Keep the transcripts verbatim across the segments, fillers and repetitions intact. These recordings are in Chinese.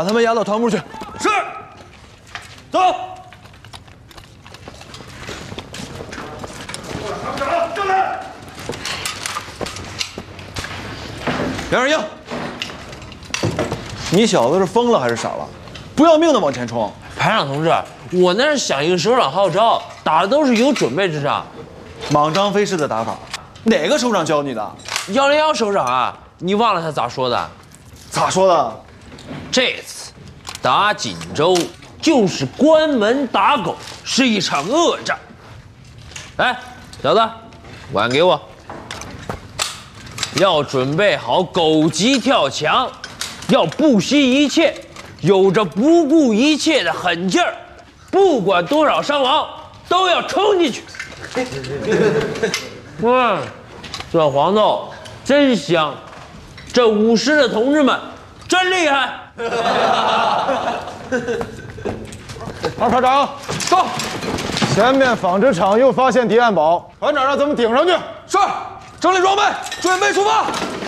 他们押到团部去。 是。走。团长，上来。 梁二英，你小子是疯了还是傻了？不要命的往前冲！ 排长同志，我那是响应首长号召，打的都是有准备之仗。 莽张飞式的打法，哪个首长教你的？ 幺零幺首长啊，你忘了他咋说的？ 咋说的？ 这次打锦州就是关门打狗，是一场恶战。来，小子，碗给我。要准备好狗急跳墙，要不惜一切，有着不顾一切的狠劲儿，不管多少伤亡，都要冲进去。嗯，这黄豆真香，这舞狮的同志们真厉害。 二排长，到！前面纺织厂又发现敌暗堡，团长让咱们顶上去。 是，整理装备，准备出发。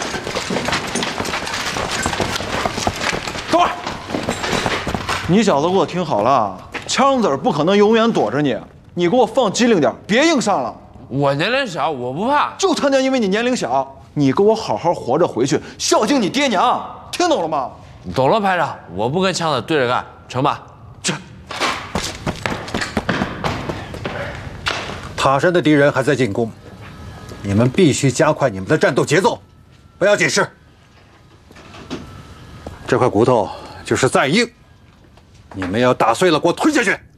等会儿，你小子给我听好了，枪子不可能永远躲着你，你给我放机灵点，别硬上了。 我年龄小，我不怕。 就他娘因为你年龄小，你给我好好活着回去，孝敬你爹娘，听懂了吗？ 懂了，排长，我不跟枪子对着干，成吧？ 这。 塔山的敌人还在进攻，你们必须加快你们的战斗节奏，不要解释。这块骨头就是再硬，你们要打碎了给我吞下去。